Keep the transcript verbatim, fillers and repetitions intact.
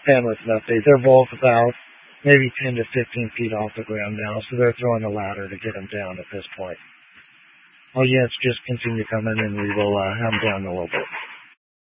bandwidth update. They're both about maybe ten to fifteen feet off the ground now, so they're throwing a ladder to get them down at this point. Oh, yes, just continue coming, and we will uh, have them down a little bit.